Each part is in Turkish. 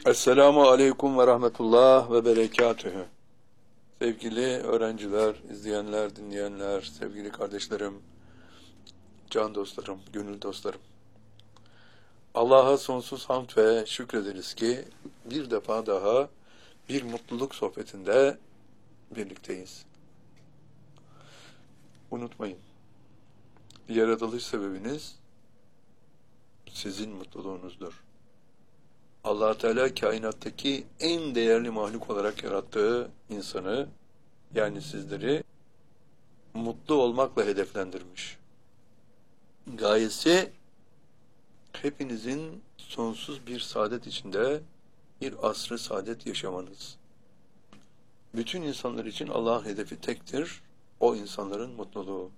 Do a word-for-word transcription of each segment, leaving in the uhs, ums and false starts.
Esselamu Aleyküm ve Rahmetullah ve Berekatühü. Sevgili öğrenciler, izleyenler, dinleyenler, sevgili kardeşlerim, can dostlarım, gönül dostlarım. Allah'a sonsuz hamd ve şükrederiz ki bir defa daha bir mutluluk sohbetinde birlikteyiz. Unutmayın, yaratılış sebebiniz sizin mutluluğunuzdur. Allah Teala kainattaki en değerli mahluk olarak yarattığı insanı, yani sizleri mutlu olmakla hedeflendirmiş. Gayesi hepinizin sonsuz bir saadet içinde bir asr-ı saadet yaşamanız. Bütün insanlar için Allah'ın hedefi tektir, o insanların mutluluğu.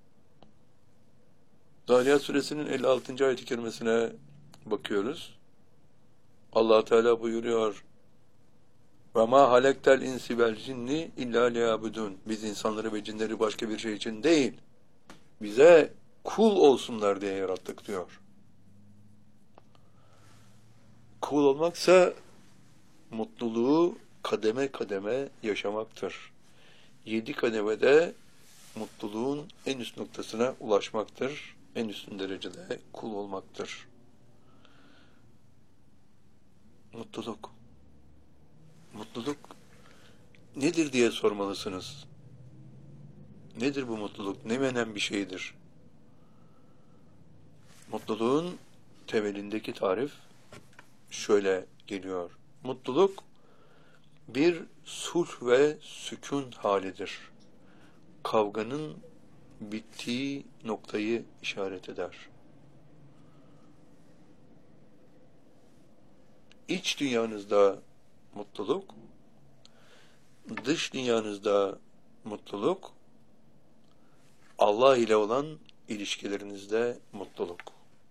Zariyat suresinin elli altıncı ayet-i kerimesine bakıyoruz. Allah Teala buyuruyor: "Ve ma halektel insi vel cinni illa liyabudun." Biz insanları ve cinleri başka bir şey için değil, bize kul olsunlar diye yarattık diyor. Kul olmaksa mutluluğu kademe kademe yaşamaktır. Yedi kademede mutluluğun en üst noktasına ulaşmaktır. En üstün derecede kul olmaktır. Mutluluk. Mutluluk nedir diye sormalısınız. Nedir bu mutluluk? Ne menen bir şeydir? Mutluluğun temelindeki tarif şöyle geliyor. Mutluluk bir sulh ve sükun halidir. Kavganın bittiği noktayı işaret eder. İç dünyanızda mutluluk, dış dünyanızda mutluluk, Allah ile olan ilişkilerinizde mutluluk.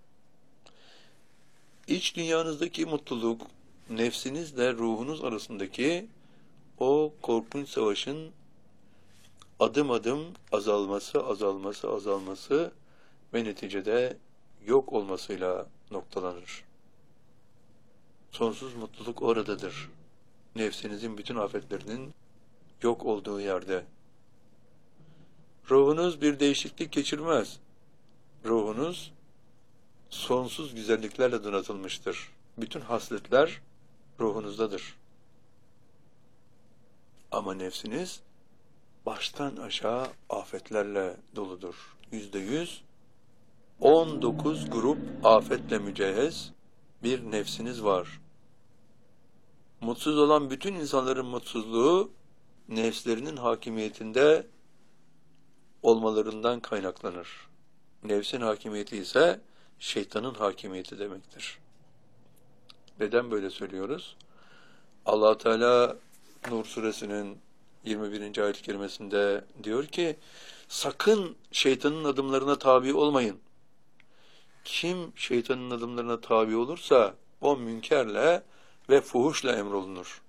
İç dünyanızdaki mutluluk, nefsinizle ruhunuz arasındaki o korkunç savaşın adım adım azalması, azalması, azalması ve neticede yok olmasıyla noktalanır. Sonsuz mutluluk oradadır. Nefsinizin bütün afetlerinin yok olduğu yerde. Ruhunuz bir değişiklik geçirmez. Ruhunuz sonsuz güzelliklerle donatılmıştır. Bütün hasletler ruhunuzdadır. Ama nefsiniz baştan aşağı afetlerle doludur. Yüzde yüz, on dokuz grup afetle mücehhez bir nefsiniz var. Mutsuz olan bütün insanların mutsuzluğu, nefslerinin hakimiyetinde olmalarından kaynaklanır. Nefsin hakimiyeti ise şeytanın hakimiyeti demektir. Neden böyle söylüyoruz? Allah Teala Nur suresinin yirmi birinci ayet-i kerimesinde diyor ki, sakın şeytanın adımlarına tabi olmayın. Kim şeytanın adımlarına tabi olursa o münkerle ve fuhuşla emrolunur.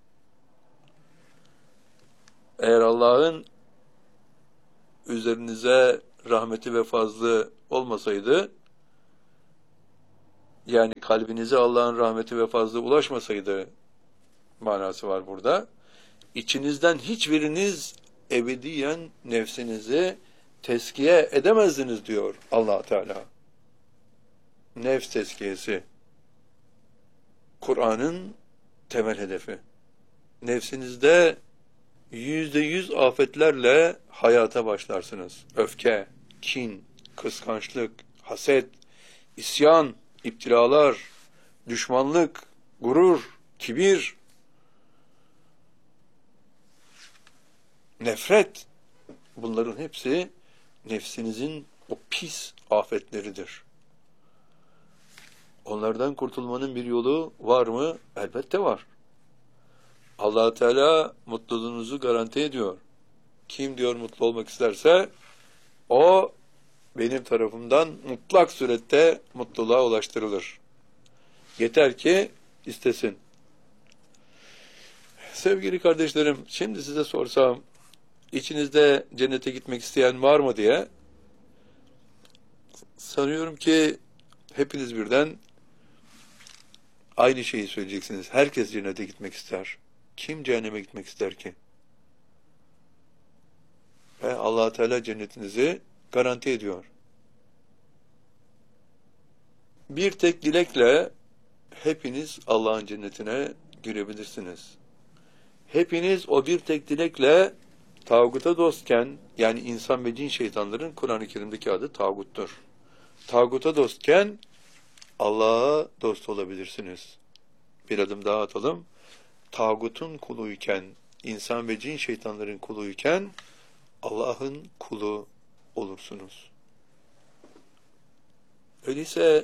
Eğer Allah'ın üzerinize rahmeti ve fazlı olmasaydı, yani kalbinize Allah'ın rahmeti ve fazlı ulaşmasaydı manası var burada. İçinizden hiçbiriniz ebediyen nefsinizi teskiye edemezdiniz diyor Allah Teala. Nefs teskiyesi Kur'an'ın temel hedefi. Nefsinizde yüzde yüz afetlerle hayata başlarsınız. Öfke, kin, kıskançlık, haset, isyan, iptilalar, düşmanlık, gurur, kibir, nefret. Bunların hepsi nefsinizin o pis afetleridir. Onlardan kurtulmanın bir yolu var mı? Elbette var. Allah Teala mutluluğunuzu garanti ediyor. Kim diyor mutlu olmak isterse o benim tarafımdan mutlak surette mutluluğa ulaştırılır. Yeter ki istesin. Sevgili kardeşlerim, şimdi size sorsam içinizde cennete gitmek isteyen var mı diye, sanıyorum ki hepiniz birden Aynı şeyi söyleyeceksiniz. Herkes cennete gitmek ister. Kim cehenneme gitmek ister ki? Ve Allah Teala cennetinizi garanti ediyor. Bir tek dilekle hepiniz Allah'ın cennetine girebilirsiniz. Hepiniz o bir tek dilekle tağuta dostken, yani insan ve cin şeytanların Kur'an-ı Kerim'deki adı tağuttur. Tağuta dostken Allah'a dost olabilirsiniz. Bir adım daha atalım. Tağutun kuluyken, insan ve cin şeytanların kuluyken Allah'ın kulu olursunuz. Öyleyse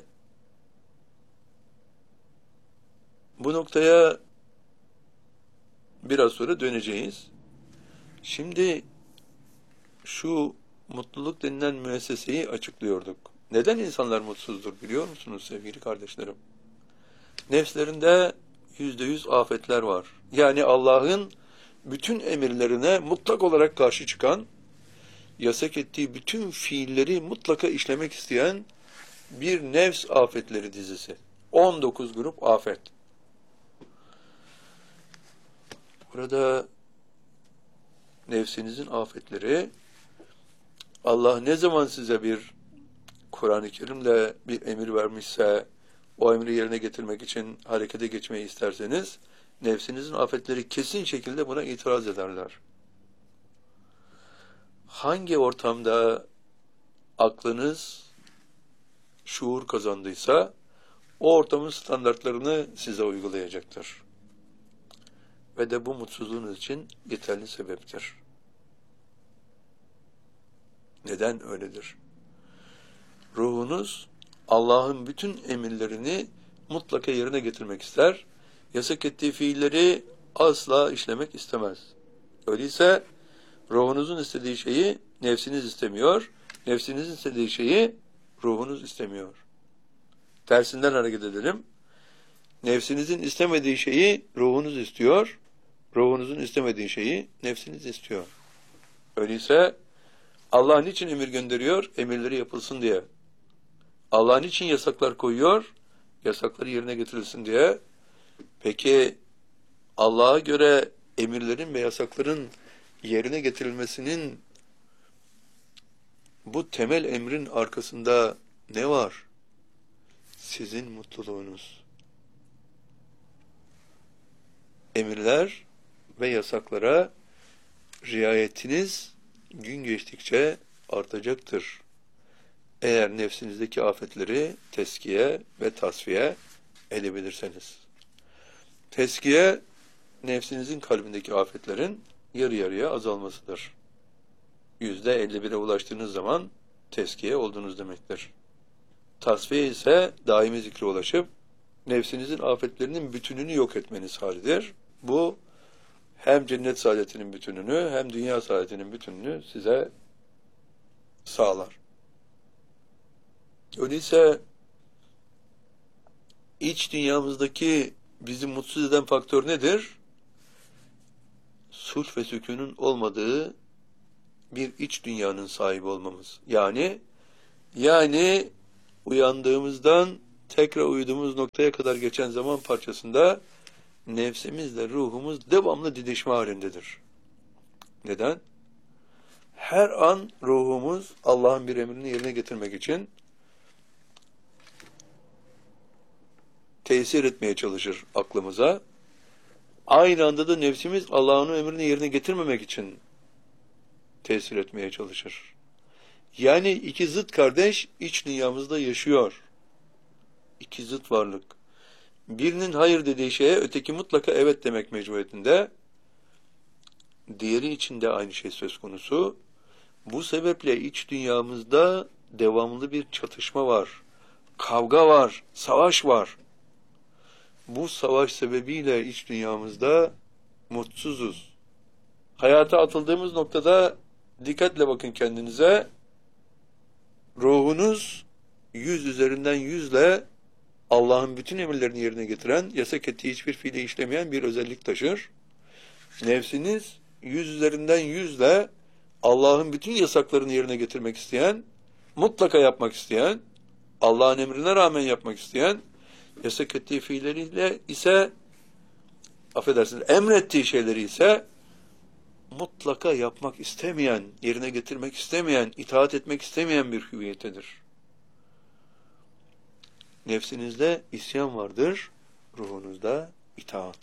bu noktaya biraz sonra döneceğiz. Şimdi şu mutluluk denilen müesseseyi açıklıyorduk. Neden insanlar mutsuzdur biliyor musunuz sevgili kardeşlerim? Nefslerinde yüzde yüz afetler var. Yani Allah'ın bütün emirlerine mutlak olarak karşı çıkan, yasak ettiği bütün fiilleri mutlaka işlemek isteyen bir nefs afetleri dizisi. on dokuz grup afet. Burada nefsinizin afetleri, Allah ne zaman size bir Kur'an-ı Kerim'le bir emir vermişse, o emri yerine getirmek için harekete geçmeyi isterseniz, nefsinizin afetleri kesin şekilde buna itiraz ederler. Hangi ortamda aklınız şuur kazandıysa, o ortamın standartlarını size uygulayacaktır. Ve de bu mutsuzluğunuz için yeterli sebeptir. Neden öyledir? Ruhunuz Allah'ın bütün emirlerini mutlaka yerine getirmek ister. Yasak ettiği fiilleri asla işlemek istemez. Öyleyse ruhunuzun istediği şeyi nefsiniz istemiyor. Nefsinizin istediği şeyi ruhunuz istemiyor. Tersinden hareket edelim. Nefsinizin istemediği şeyi ruhunuz istiyor. Ruhunuzun istemediği şeyi nefsiniz istiyor. Öyleyse Allah niçin emir gönderiyor? Emirleri yapılsın diye. Allah niçin yasaklar koyuyor? Yasakları yerine getirilsin diye. Peki Allah'a göre emirlerin ve yasakların yerine getirilmesinin bu temel emrin arkasında ne var? Sizin mutluluğunuz. Emirler ve yasaklara riayetiniz gün geçtikçe artacaktır. Eğer nefsinizdeki afetleri teskiye ve tasfiye edebilirseniz. Teskiye, nefsinizin kalbindeki afetlerin yarı yarıya azalmasıdır. Yüzde elli bire ulaştığınız zaman teskiye olduğunuz demektir. Tasfiye ise daimi zikre ulaşıp nefsinizin afetlerinin bütününü yok etmeniz halidir. Bu hem cennet saadetinin bütününü hem dünya saadetinin bütününü size sağlar. Öyleyse iç dünyamızdaki bizi mutsuz eden faktör nedir? Sulh ve sükûnun olmadığı bir iç dünyanın sahibi olmamız. Yani yani uyandığımızdan tekrar uyuduğumuz noktaya kadar geçen zaman parçasında nefsimizle ruhumuz devamlı didişme halindedir. Neden? Her an ruhumuz Allah'ın bir emrini yerine getirmek için tesir etmeye çalışır aklımıza. Aynı anda da nefsimiz Allah'ın emrini yerine getirmemek için tesir etmeye çalışır. Yani iki zıt kardeş iç dünyamızda yaşıyor. İki zıt varlık. Birinin hayır dediği şeye öteki mutlaka evet demek mecburiyetinde. Diğeri için de aynı şey söz konusu. Bu sebeple iç dünyamızda devamlı bir çatışma var. Kavga var, savaş var. Bu savaş sebebiyle iç dünyamızda mutsuzuz. Hayata atıldığımız noktada dikkatle bakın kendinize. Ruhunuz yüz üzerinden yüzle Allah'ın bütün emirlerini yerine getiren, yasak ettiği hiçbir fiili işlemeyen bir özellik taşır. Nefsiniz yüz üzerinden yüzle Allah'ın bütün yasaklarını yerine getirmek isteyen, mutlaka yapmak isteyen, Allah'ın emrine rağmen yapmak isteyen, yasak ettiği fiilleriyle ise, affedersiniz, emrettiği şeyleri ise mutlaka yapmak istemeyen, yerine getirmek istemeyen, itaat etmek istemeyen bir hüviyetedir. Nefsinizde isyan vardır, ruhunuzda itaat.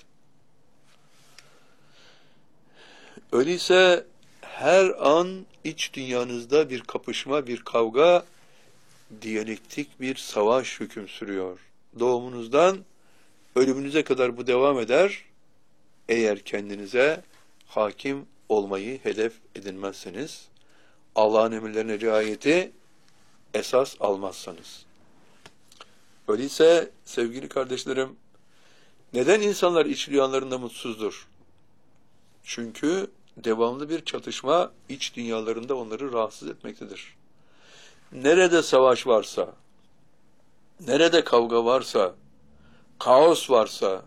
Öyleyse her an iç dünyanızda bir kapışma, bir kavga, diyalektik bir savaş hüküm sürüyor. Doğumunuzdan ölümünüze kadar bu devam eder. Eğer kendinize hakim olmayı hedef edinmezseniz, Allah'ın emirlerine riayeti esas almazsanız. Öyleyse sevgili kardeşlerim, neden insanlar iç dünyalarında mutsuzdur? Çünkü devamlı bir çatışma iç dünyalarında onları rahatsız etmektedir. Nerede savaş varsa, nerede kavga varsa, kaos varsa,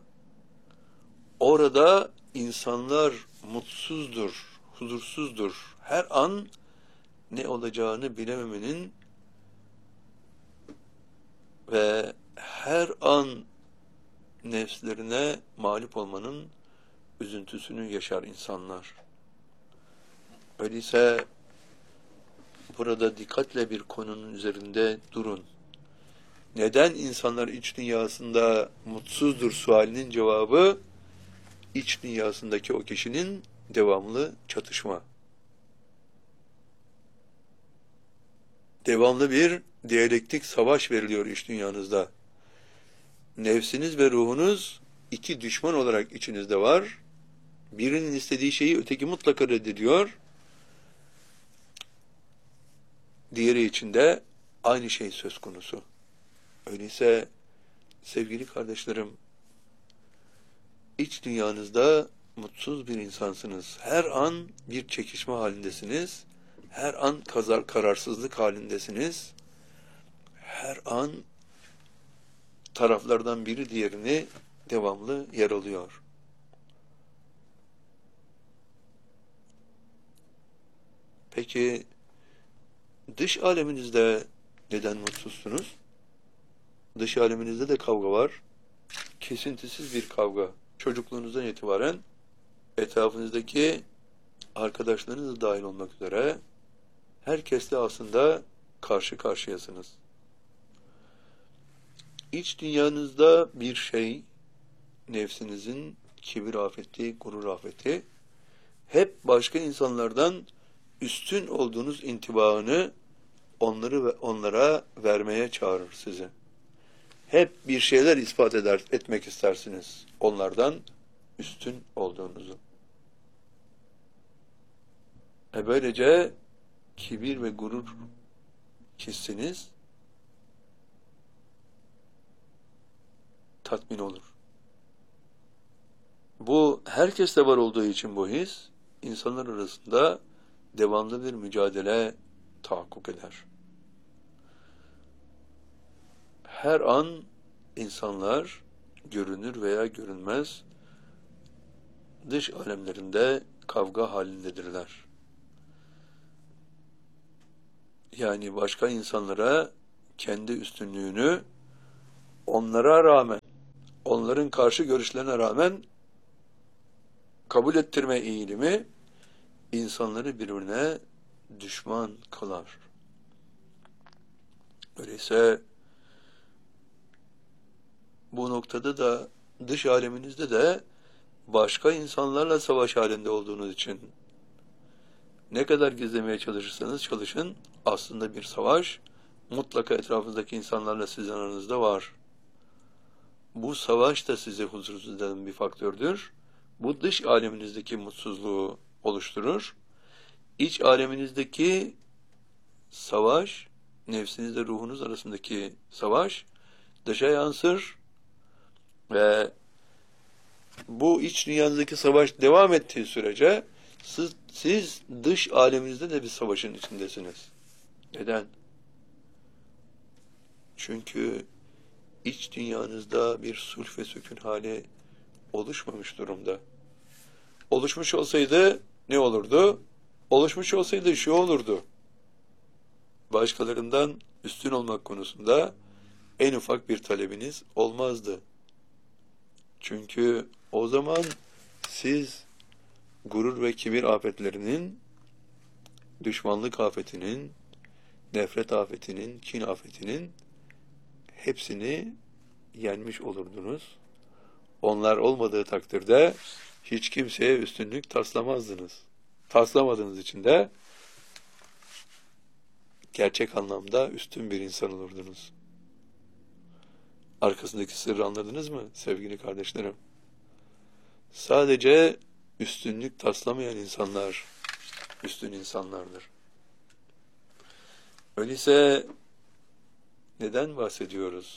orada insanlar mutsuzdur, huzursuzdur. Her an ne olacağını bilememenin ve her an nefslerine mağlup olmanın üzüntüsünü yaşar insanlar. Öyleyse burada dikkatle bir konunun üzerinde durun. Neden insanlar iç dünyasında mutsuzdur sualinin cevabı, iç dünyasındaki o kişinin devamlı çatışma. Devamlı bir diyalektik savaş veriliyor iç dünyanızda. Nefsiniz ve ruhunuz iki düşman olarak içinizde var. Birinin istediği şeyi öteki mutlaka reddediyor. Diğeri içinde aynı şey söz konusu. Öyleyse sevgili kardeşlerim, iç dünyanızda mutsuz bir insansınız. Her an bir çekişme halindesiniz. Her an kazar, kararsızlık halindesiniz. Her an taraflardan biri diğerini devamlı yaralıyor. Peki dış aleminizde neden mutsuzsunuz? Dış aleminizde de kavga var. Kesintisiz bir kavga. Çocukluğunuzdan itibaren etrafınızdaki arkadaşlarınız da dahil olmak üzere herkesle aslında karşı karşıyasınız. İç dünyanızda bir şey, nefsinizin kibir afeti, gurur afeti, hep başka insanlardan üstün olduğunuz intibaını onları ve onlara vermeye çağırır sizi. Hep bir şeyler ispat eder, etmek istersiniz onlardan üstün olduğunuzu. E böylece kibir ve gurur hissiniz tatmin olur. Bu herkeste var olduğu için bu his, insanlar arasında devamlı bir mücadele tahakkuk eder. Her an insanlar görünür veya görünmez dış alemlerinde kavga halindedirler. Yani başka insanlara kendi üstünlüğünü onlara rağmen, onların karşı görüşlerine rağmen kabul ettirme eğilimi insanları birbirine düşman kılar. Öyleyse bu noktada da dış aleminizde de başka insanlarla savaş halinde olduğunuz için ne kadar gizlemeye çalışırsanız çalışın, aslında bir savaş mutlaka etrafınızdaki insanlarla sizin aranızda var. Bu savaş da sizi huzursuz eden bir faktördür. Bu dış aleminizdeki mutsuzluğu oluşturur. İç aleminizdeki savaş, nefsinizle ruhunuz arasındaki savaş dışa yansır ve bu iç dünyanızdaki savaş devam ettiği sürece siz, siz dış aleminizde de bir savaşın içindesiniz. Neden? Çünkü iç dünyanızda bir sulh ve sükun hali oluşmamış durumda. Oluşmuş olsaydı ne olurdu? Oluşmuş olsaydı şu olurdu. Başkalarından üstün olmak konusunda en ufak bir talebiniz olmazdı. Çünkü o zaman siz gurur ve kibir afetlerinin, düşmanlık afetinin, nefret afetinin, kin afetinin hepsini yenmiş olurdunuz. Onlar olmadığı takdirde hiç kimseye üstünlük taslamazdınız. Taslamadığınız için de gerçek anlamda üstün bir insan olurdunuz. Arkasındaki sırrı anladınız mı sevgili kardeşlerim? Sadece üstünlük taslamayan insanlar üstün insanlardır. Öyleyse neden bahsediyoruz?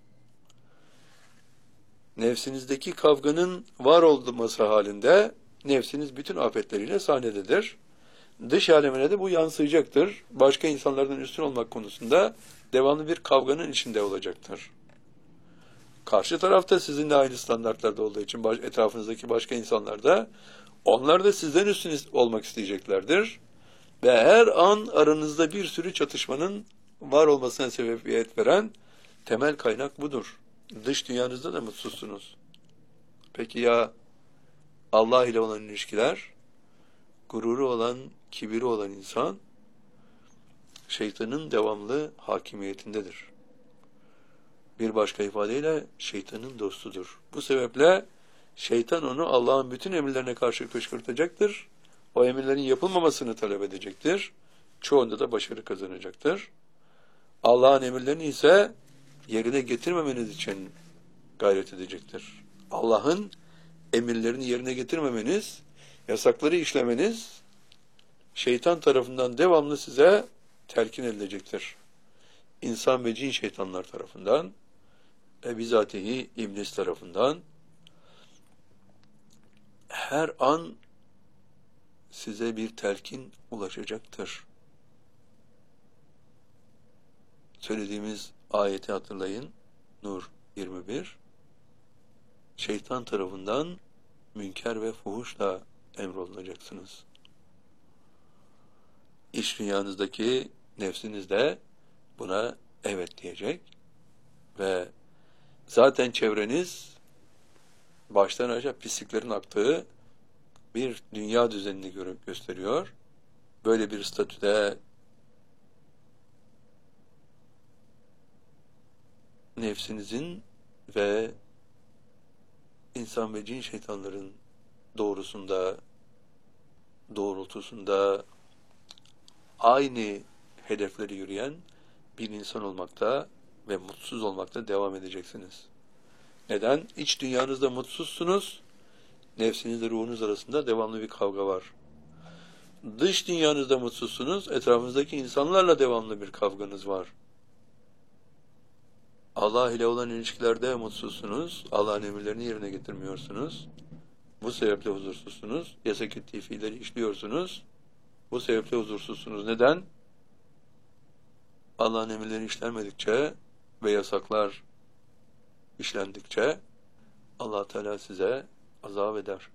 Nefsinizdeki kavganın var olması halinde nefsiniz bütün afetleriyle sahnededir. Dış alemine de bu yansıyacaktır. Başka insanlardan üstün olmak konusunda devamlı bir kavganın içinde olacaktır. Karşı tarafta sizinle aynı standartlarda olduğu için etrafınızdaki başka insanlar da onlar da sizden üstün olmak isteyeceklerdir. Ve her an aranızda bir sürü çatışmanın var olmasına sebebiyet veren temel kaynak budur. Dış dünyanızda da mutsuzsunuz. Peki ya Allah ile olan ilişkiler, gururu olan, kibiri olan insan, şeytanın devamlı hakimiyetindedir. Bir başka ifadeyle şeytanın dostudur. Bu sebeple şeytan onu Allah'ın bütün emirlerine karşı kışkırtacaktır. O emirlerin yapılmamasını talep edecektir. Çoğunda da başarı kazanacaktır. Allah'ın emirlerini ise yerine getirmemeniz için gayret edecektir. Allah'ın emirlerini yerine getirmemeniz, yasakları işlemeniz, şeytan tarafından devamlı size telkin edilecektir. İnsan ve cin şeytanlar tarafından ve bizatihi iblis tarafından her an size bir telkin ulaşacaktır. Söylediğimiz ayeti hatırlayın. Nur yirmi bir. Şeytan tarafından münker ve fuhuşla emrolunacaksınız. İç dünyanızdaki nefsiniz de buna evet diyecek ve zaten çevreniz baştan aşağı pisliklerin aktığı bir dünya düzenini görüp gösteriyor. Böyle bir statüde nefsinizin ve insan ve cin şeytanların doğrusunda, doğrultusunda aynı hedefleri yürüyen bir insan olmakta ve mutsuz olmakta devam edeceksiniz. Neden? İç dünyanızda mutsuzsunuz, nefsinizle ruhunuz arasında devamlı bir kavga var. Dış dünyanızda mutsuzsunuz, etrafınızdaki insanlarla devamlı bir kavganız var. Allah ile olan ilişkilerde mutsuzsunuz, Allah'ın emirlerini yerine getirmiyorsunuz. Bu sebeple huzursuzsunuz, yasak ettiği fiilleri işliyorsunuz. Bu sebeple huzursuzsunuz. Neden? Allah'ın emirleri işlenmedikçe ve yasaklar işlendikçe Allah Teala size azap eder.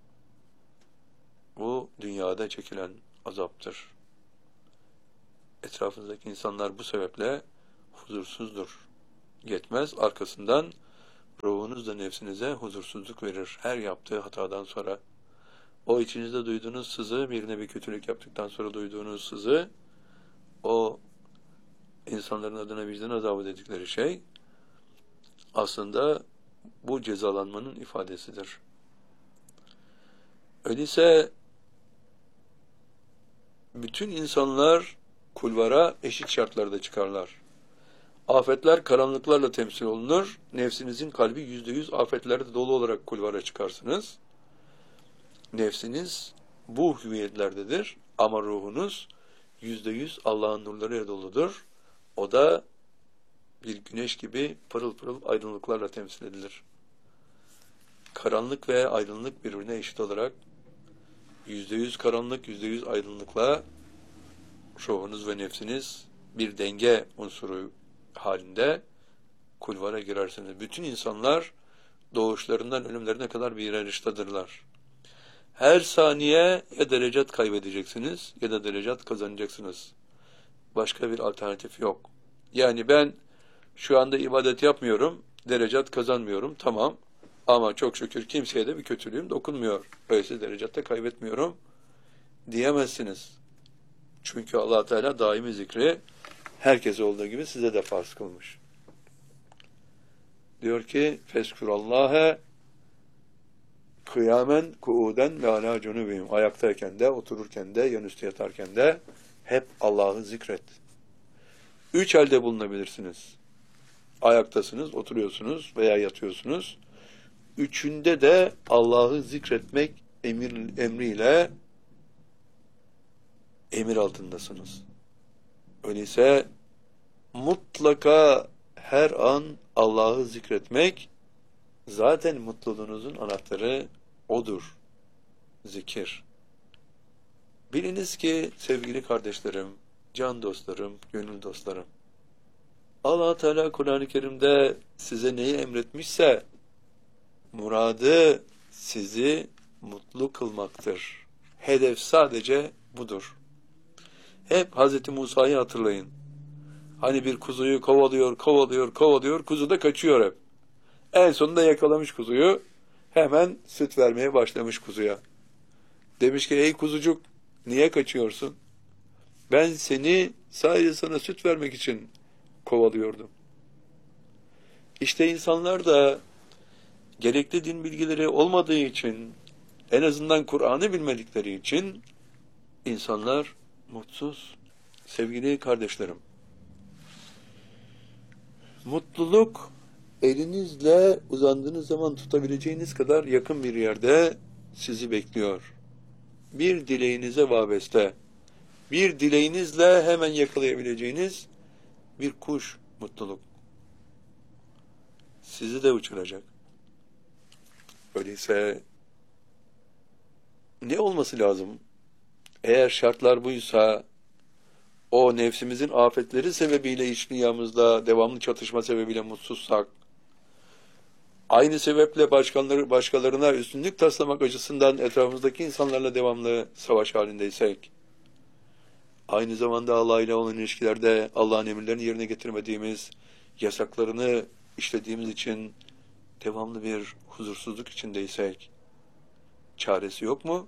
Bu dünyada çekilen azaptır. Etrafınızdaki insanlar bu sebeple huzursuzdur. Yetmez, arkasından ruhunuz da nefsinize huzursuzluk verir her yaptığı hatadan sonra. O içinizde duyduğunuz sızı, birine bir kötülük yaptıktan sonra duyduğunuz sızı, o insanların adına vicdan azabı dedikleri şey, aslında bu cezalanmanın ifadesidir. Öyleyse bütün insanlar kulvara eşit şartlarda çıkarlar. Afetler karanlıklarla temsil olunur. Nefsinizin kalbi yüzde yüz afetlerle dolu olarak kulvara çıkarsınız. Nefsiniz bu hüviyetlerdedir ama ruhunuz yüzde yüz Allah'ın nurlarıyla doludur. O da bir güneş gibi pırıl pırıl aydınlıklarla temsil edilir. Karanlık ve aydınlık birbirine eşit olarak yüzde yüz karanlık, yüzde yüz aydınlıkla ruhunuz ve nefsiniz bir denge unsuru halinde kulvara girersiniz. Bütün insanlar doğuşlarından ölümlerine kadar bir yarıştadırlar. Her saniye ya derecat kaybedeceksiniz ya da derecat kazanacaksınız. Başka bir alternatif yok. Yani ben Şu anda ibadet yapmıyorum, derecat kazanmıyorum, tamam. Ama çok şükür kimseye de bir kötülüğüm dokunmuyor. Öyleyse derecatta kaybetmiyorum diyemezsiniz. Çünkü Allah Teala daimi zikri herkese olduğu gibi size de farz kılmış. Diyor ki Feskurallâhe kıyamen kuuden ve alâ cunubihim. Ayaktayken de, otururken de, yanüstü yatarken de hep Allah'ı zikret. Üç halde bulunabilirsiniz. Ayaktasınız, oturuyorsunuz veya yatıyorsunuz. Üçünde de Allah'ı zikretmek emir, emriyle emir altındasınız. Öyleyse mutlaka her an Allah'ı zikretmek zaten mutluluğunuzun anahtarı odur. Zikir. Biliniz ki sevgili kardeşlerim, can dostlarım, gönül dostlarım, Allah Teala Kur'an-ı Kerim'de size neyi emretmişse muradı sizi mutlu kılmaktır. Hedef sadece budur. Hep Hazreti Musa'yı hatırlayın. Hani bir kuzuyu kovalıyor, kovalıyor, kovalıyor, kuzu da kaçıyor hep. En sonunda yakalamış kuzuyu, hemen süt vermeye başlamış kuzuya. Demiş ki, ey kuzucuk, niye kaçıyorsun? Ben seni sadece sana süt vermek için kovalıyordum. İşte insanlar da gerekli din bilgileri olmadığı için, en azından Kur'an'ı bilmedikleri için insanlar mutsuz. Sevgili kardeşlerim, mutluluk elinizle uzandığınız zaman tutabileceğiniz kadar yakın bir yerde sizi bekliyor. Bir dileğinize vabeste, bir dileğinizle hemen yakalayabileceğiniz bir kuş mutluluk. Sizi de uçuracak. Öyleyse ne olması lazım? Eğer şartlar buysa, o nefsimizin afetleri sebebiyle iç dünyamızda devamlı çatışma sebebiyle mutsuzsak, aynı sebeple başkaları, başkalarına üstünlük taslamak açısından etrafımızdaki insanlarla devamlı savaş halindeysek, aynı zamanda Allah ile olan ilişkilerde Allah'ın emirlerini yerine getirmediğimiz, yasaklarını işlediğimiz için devamlı bir huzursuzluk içindeysek, çaresi yok mu?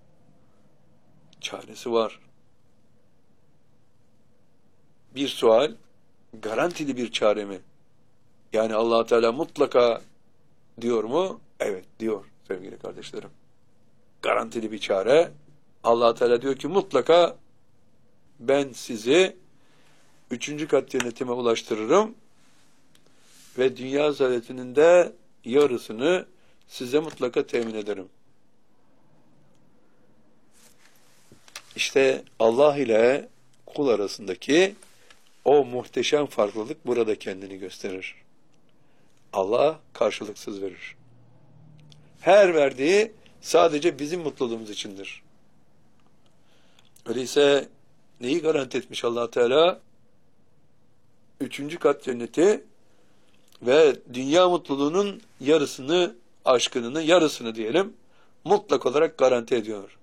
Çaresi var. Bir sual, garantili bir çare mi? Yani Allah Teala mutlaka diyor mu? Evet diyor sevgili kardeşlerim. Garantili bir çare. Allah Teala diyor ki mutlaka ben sizi üçüncü kat cennetime ulaştırırım ve dünya zaletinin de yarısını size mutlaka temin ederim. İşte Allah ile kul arasındaki o muhteşem farklılık burada kendini gösterir. Allah karşılıksız verir. Her verdiği sadece bizim mutluluğumuz içindir. Öyleyse neyi garanti etmiş Allah Teala? Üçüncü kat cenneti ve dünya mutluluğunun yarısını, aşkının yarısını diyelim, mutlak olarak garanti ediyor.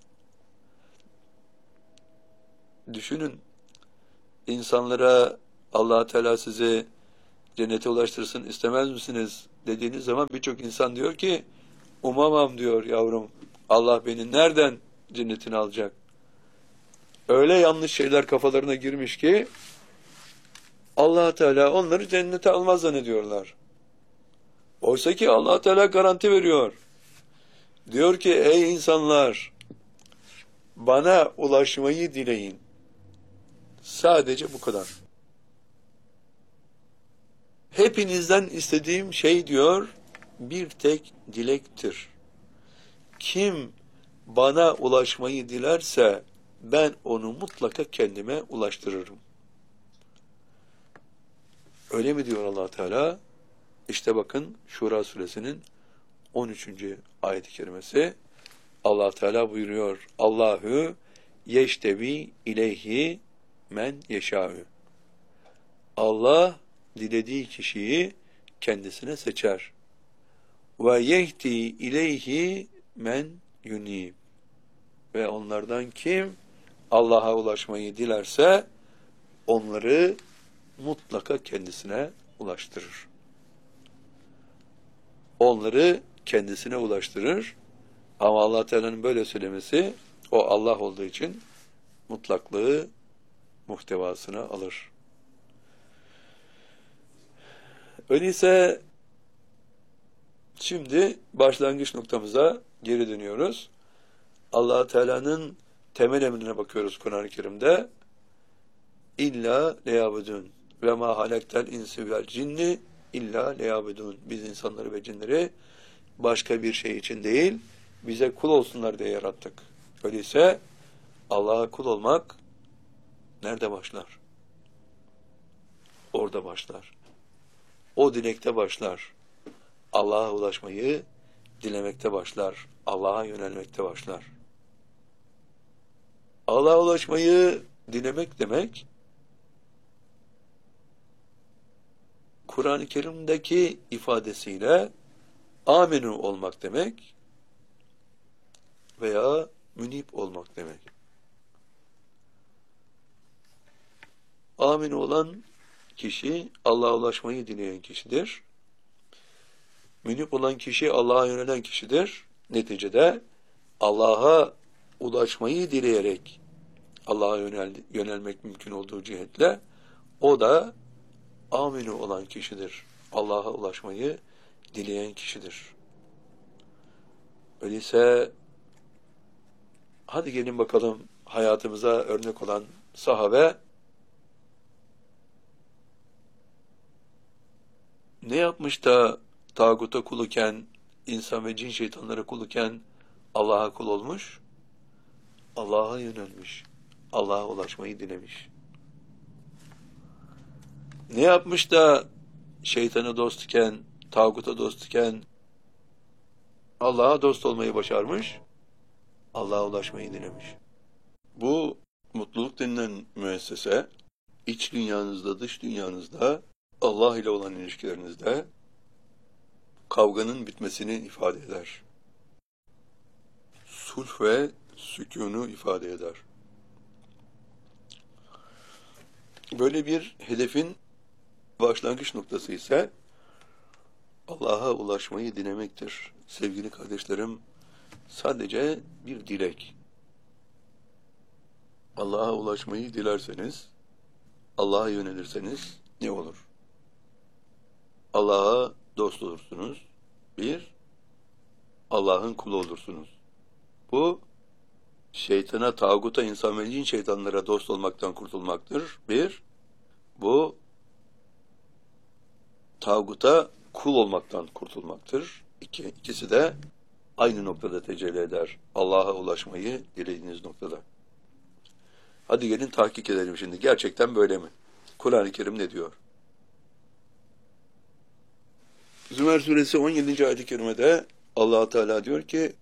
Düşünün, insanlara Allah Teala sizi cennete ulaştırsın istemez misiniz dediğiniz zaman birçok insan diyor ki umamam diyor yavrum. Allah beni nereden cennetine alacak? Öyle yanlış şeyler kafalarına girmiş ki Allah Teala onları cennete almaz zannediyorlar. Oysa ki Allah Teala garanti veriyor. Diyor ki ey insanlar bana ulaşmayı dileyin. Sadece bu kadar. Hepinizden istediğim şey diyor, bir tek dilektir. Kim bana ulaşmayı dilerse ben onu mutlaka kendime ulaştırırım. Öyle mi diyor Allah Teala? İşte bakın Şura suresinin on üçüncü ayet-i kerimesi. Allah Teala buyuruyor. Allahu yeştebi ileyhi men yeşâ'ü. Allah dilediği kişiyi kendisine seçer. Ve yehdi ileyhi men yunib. Ve onlardan kim Allah'a ulaşmayı dilerse onları mutlaka kendisine ulaştırır. Onları kendisine ulaştırır. Ama Allah Teala'nın böyle söylemesi, o Allah olduğu için mutlaklığı muhtevasına alır. Öyleyse şimdi başlangıç noktamıza geri dönüyoruz. Allah Teala'nın temel emrine bakıyoruz Kur'an-ı Kerim'de. İlla leyabudun ve ma halaktel insi vel cinni illa leyabudun. Biz insanları ve cinleri başka bir şey için değil, bize kul olsunlar diye yarattık. Öyleyse Allah'a kul olmak nerede başlar? Orada başlar. O dilekte başlar. Allah'a ulaşmayı dilemekte başlar. Allah'a yönelmekte başlar. Allah'a ulaşmayı dilemek demek, Kur'an-ı Kerim'deki ifadesiyle aminu olmak demek veya münip olmak demek. Aminu olan kişi Allah'a ulaşmayı dileyen kişidir. Münip olan kişi Allah'a yönelen kişidir. Neticede Allah'a ulaşmayı dileyerek Allah'a yönel, yönelmek mümkün olduğu cihetle o da aminu olan kişidir. Allah'a ulaşmayı dileyen kişidir. Öyleyse hadi gelin bakalım hayatımıza örnek olan sahabe ne yapmış da tağuta kul iken, insan ve cin şeytanlara kul iken Allah'a kul olmuş? Allah'a yönelmiş. Allah'a ulaşmayı dilemiş. Ne yapmış da şeytana dost iken, tağuta dost iken Allah'a dost olmayı başarmış? Allah'a ulaşmayı dilemiş. Bu mutluluk denilen müessese, iç dünyanızda, dış dünyanızda, Allah ile olan ilişkilerinizde kavganın bitmesini ifade eder. Sulh ve sükûnu ifade eder. Böyle bir hedefin başlangıç noktası ise Allah'a ulaşmayı dilemektir. Sevgili kardeşlerim, sadece bir dilek. Allah'a ulaşmayı dilerseniz, Allah'a yönelirseniz ne olur? Allah'a dost olursunuz. Bir, Allah'ın kulu olursunuz. Bu, şeytana, tağuta, insan ve cin şeytanlara dost olmaktan kurtulmaktır. Bir, bu, tağuta kul olmaktan kurtulmaktır. İki, ikisi de aynı noktada tecelli eder. Allah'a ulaşmayı dilediğiniz noktada. Hadi gelin tahkik edelim şimdi. Gerçekten böyle mi? Kur'an-ı Kerim ne diyor? Zümer suresi on yedinci ayet-i kerimede Allah Teala diyor ki: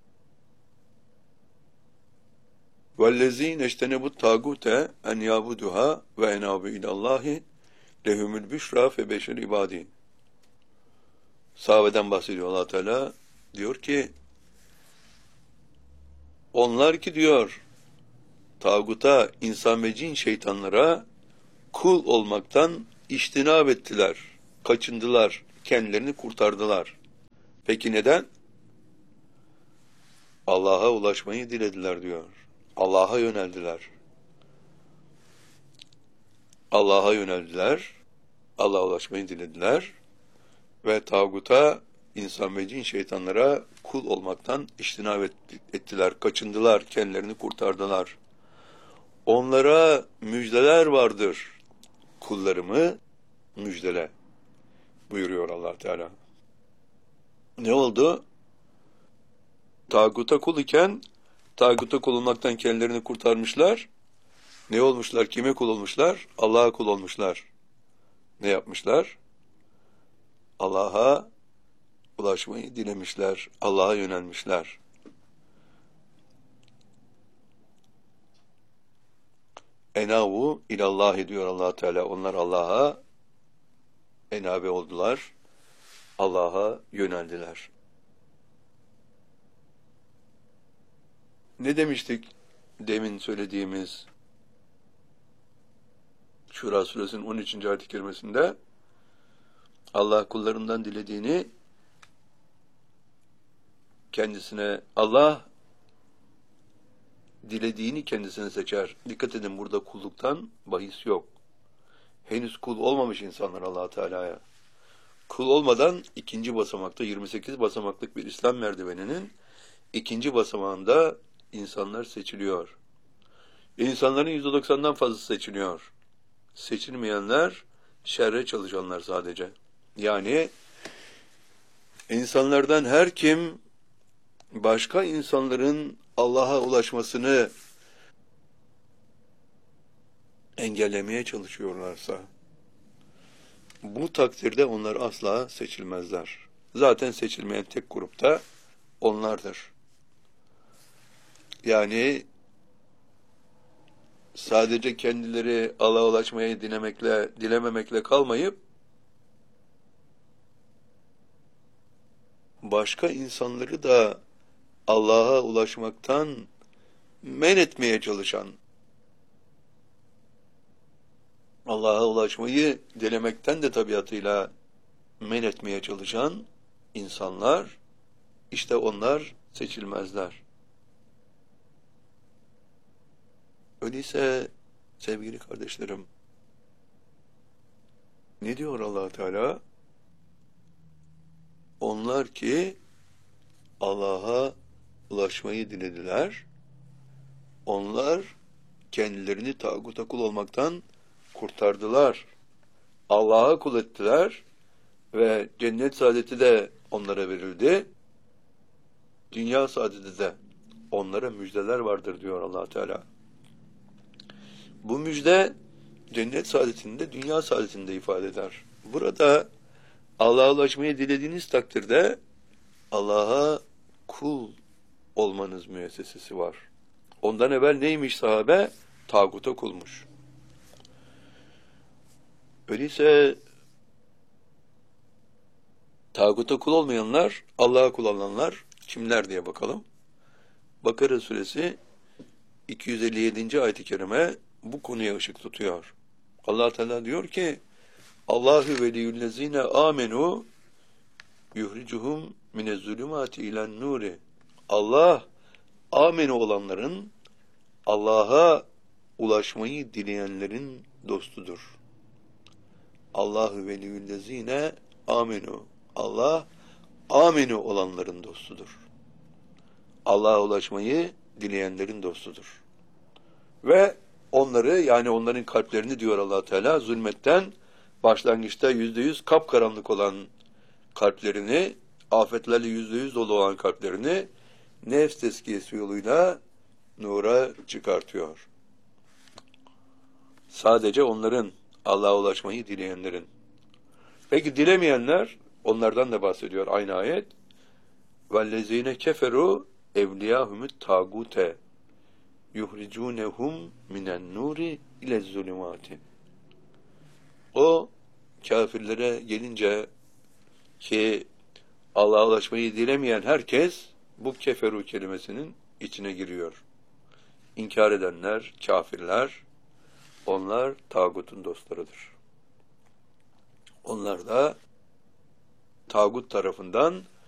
"Vellezîne ectenebut tâgûte en yâbuduhâ ve enâbu ilallâhi lehumul büşrâ fe beşir ibâdî." Sahabeden bahsediyor Allah Teala. Diyor ki, onlar ki diyor, tağuta, insan ve cin şeytanlara kul olmaktan iştinab ettiler, kaçındılar, kendilerini kurtardılar. Peki neden? Allah'a ulaşmayı dilediler diyor. Allah'a yöneldiler. Allah'a yöneldiler, Allah'a ulaşmayı dilediler ve tağuta, insan ve cin şeytanlara kul olmaktan iştinab ettiler, kaçındılar, kendilerini kurtardılar. Onlara müjdeler vardır, kullarımı müjdele buyuruyor Allah Teala. Ne oldu? Tağuta kul iken, tağuta kul olmaktan kendilerini kurtarmışlar. Ne olmuşlar? Kime kul olmuşlar? Allah'a kul olmuşlar. Ne yapmışlar? Allah'a ulaşmayı dilemişler. Allah'a yönelmişler. Enavu ilallahi diyor Allah Teala. Onlar Allah'a enabe oldular. Allah'a yöneldiler. Ne demiştik demin söylediğimiz Şura suresinin on üçüncü ayet-i kerimesinde? Allah kullarından dilediğini kendisine, Allah dilediğini kendisine seçer. Dikkat edin, burada kulluktan bahis yok. Henüz kul olmamış insanlar Allah Teala'ya. Kul olmadan ikinci basamakta, yirmi sekiz basamaklık bir İslam merdiveninin ikinci basamağında insanlar seçiliyor. İnsanların yüzde doksandan fazlası seçiliyor. Seçilmeyenler şerre çalışanlar sadece. Yani insanlardan her kim başka insanların Allah'a ulaşmasını engellemeye çalışıyorlarsa, bu takdirde onlar asla seçilmezler. Zaten seçilmeyen tek grupta onlardır. Yani sadece kendileri Allah'a ulaşmayı dilemekle, dilememekle kalmayıp, başka insanları da Allah'a ulaşmaktan men etmeye çalışan, Allah'a ulaşmayı dilemekten de tabiatıyla men etmeye çalışan insanlar, işte onlar seçilmezler. Öyleyse sevgili kardeşlerim, ne diyor Allah Teala? Onlar ki Allah'a ulaşmayı dilediler, onlar kendilerini tağuta kul olmaktan kurtardılar. Allah'a kul ettiler ve cennet saadeti de onlara verildi. Dünya saadeti de onlara müjdeler vardır diyor Allah Teala. Bu müjde cennet saadetini de dünya saadetini de ifade eder. Burada Allah'a ulaşmayı dilediğiniz takdirde Allah'a kul olmanız müessesesi var. Ondan evvel neymiş sahabe? Tağuta kulmuş. Öyleyse tağuta kul olmayanlar, Allah'a kul olanlar kimler diye bakalım. Bakara suresi iki yüz elli yedinci ayet-i kerime bu konuya ışık tutuyor. Allah Teala diyor ki: Allahu veliyyullezine amenu yuhricuhum minezzulumati ilen nuri. Allah amenu olanların, Allah'a ulaşmayı dileyenlerin dostudur. Allahu veliyyullezine amenu. Allah amenu olanların dostudur. Allah'a ulaşmayı dileyenlerin dostudur. Ve onları, yani onların kalplerini diyor Allah Teala, zulmetten başlangıçta yüzde yüz kapkaranlık olan kalplerini, afetlerle yüzde yüz dolu olan kalplerini nefs tezkiyesi yoluyla nura çıkartıyor. Sadece onların, Allah'a ulaşmayı dileyenlerin. Peki dilemeyenler, onlardan da bahsediyor aynı ayet. وَالَّذ۪ينَ كَفَرُوا اَوْلِيَاهُمُ التَّاغُوتَ يُخْرِجُونَهُمْ مِنَ النُّورِ اِلَى الظُّلُمَاتِ. O kafirlere gelince ki Allah'a ulaşmayı dilemeyen herkes bu keferu kelimesinin içine giriyor. İnkar edenler, kafirler, onlar tağutun dostlarıdır. Onlar da tağut tarafından